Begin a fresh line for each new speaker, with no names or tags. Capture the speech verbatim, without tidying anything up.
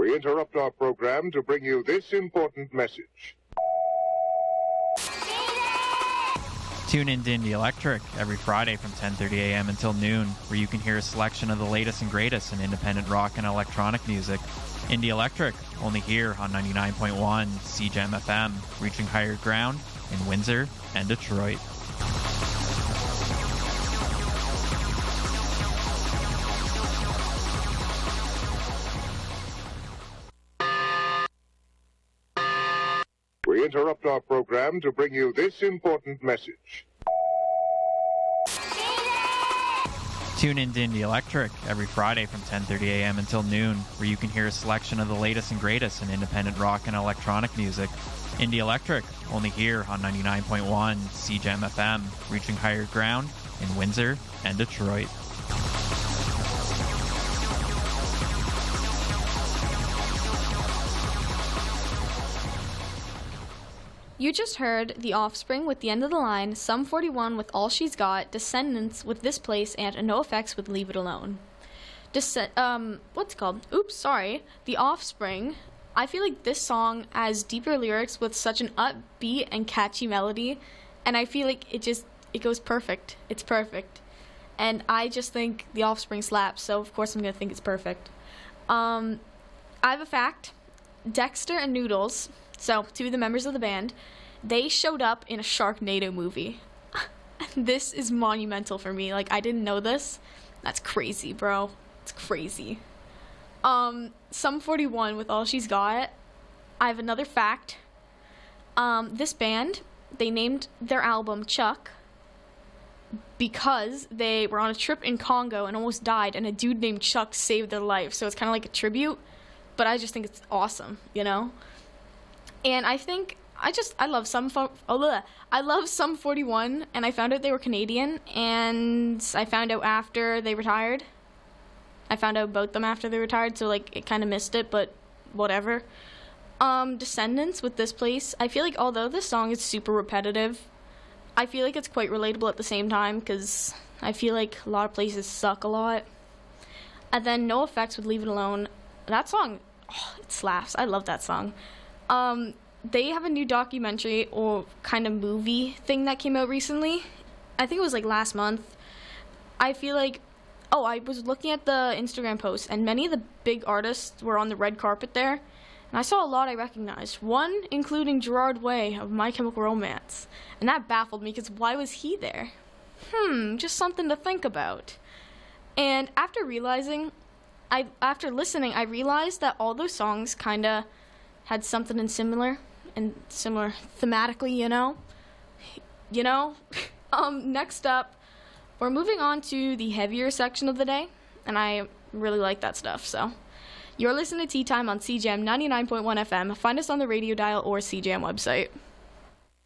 We interrupt our program to bring you this important message.
Tune in to Indie Electric every Friday from ten thirty a.m. until noon, where you can hear a selection of the latest and greatest in independent rock and electronic music. Indie Electric, only here on ninety-nine point one C J M F M, reaching higher ground in Windsor and Detroit.
We interrupt our program to bring you this important message.
Tune in to Indie Electric every Friday from ten thirty a.m. until noon, where you can hear a selection of the latest and greatest in independent rock and electronic music. Indie Electric, only here on ninety-nine point one C J M F M, reaching higher ground in Windsor and Detroit.
You just heard The Offspring with The End of the Line, Sum forty-one with All She's Got, Descendants with This Place, and NoFX with Leave It Alone. Des- um, what's it called? Oops, sorry. The Offspring. I feel like this song has deeper lyrics with such an upbeat and catchy melody, and I feel like it just, it goes perfect. It's perfect. And I just think The Offspring slaps, so of course I'm going to think it's perfect. Um, I have a fact. Dexter and Noodles, so two of the members of the band, they showed up in a Sharknado movie. This is monumental for me. Like, I didn't know this. That's crazy, bro. It's crazy. Um, Sum forty-one with All She's Got. I have another fact. Um, this band, they named their album Chuck because they were on a trip in Congo and almost died, and a dude named Chuck saved their life. So it's kind of like a tribute, but I just think it's awesome, you know? And I think I just I love some fo- oh bleh. I love Sum forty-one, and I found out they were Canadian, and I found out after they retired. I found out about them after they retired, so like it kind of missed it, but whatever. Um, Descendants with This Place. I feel like although this song is super repetitive, I feel like it's quite relatable at the same time because I feel like a lot of places suck a lot. And then NoFX with Leave It Alone. That song, oh, it slaps. I love that song. Um, they have a new documentary or kind of movie thing that came out recently. I think it was like last month. I feel like, oh, I was looking at the Instagram posts, and many of the big artists were on the red carpet there. And I saw a lot I recognized. One, including Gerard Way of My Chemical Romance. And that baffled me because why was he there? Hmm, just something to think about. And after realizing, I after listening, I realized that all those songs kind of had something in similar and similar thematically, you know? You know? um, next up, we're moving on to the heavier section of the day, and I really like that stuff, so. You're listening to Tea Time on C J M ninety-nine point one F M. Find us on the radio dial or C J M website.